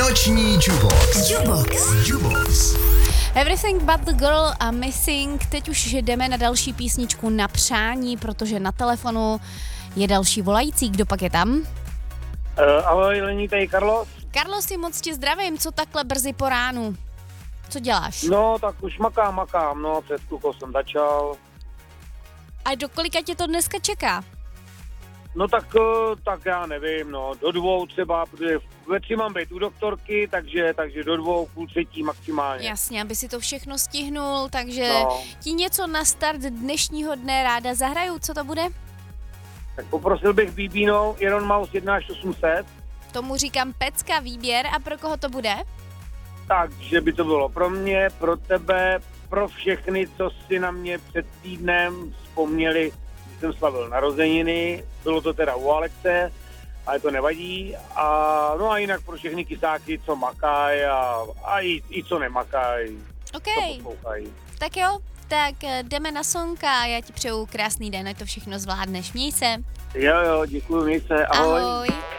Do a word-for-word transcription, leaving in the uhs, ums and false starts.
Noční Jubox. Jubox. Jubox. Everything but the girl a Missing. Teď už jdeme na další písničku na přání, protože na telefonu je další volající. Kdo pak je tam? Uh, ahoj, Lení, tady Carlos. Carlosi, moc tě zdravím. Co takhle brzy po ránu? Co děláš? No, tak už makám, makám, no, před chvilkou jsem začal. A do kolika tě to dneska čeká? No tak, uh, tak já nevím, no, do dvou třeba, protože ve tři mám být u doktorky, takže, takže do dvou, půl třetí maximálně. Jasně, aby si to všechno stihnul, takže No. ti něco na start dnešního dne ráda zahraju. Co to bude? Tak poprosil bych Bíbínou Iron Mouse jedna až osm set, Tomu říkám pecka výběr. A pro koho to bude? takže by to bylo pro mě, pro tebe, pro všechny, co si na mě před týdnem vzpomněli, když jsem slavil narozeniny, bylo to teda u Alexe, ale to nevadí. A, no a jinak pro všechny kysáky, co makají a, a i, i co nemakají, OK, co poslouchají. tak jo, tak eh, jdeme na sonka a já ti přeju krásný den, ať to všechno zvládneš. Měj se. Jo, jo, děkuji, měj se, ahoj. Ahoj.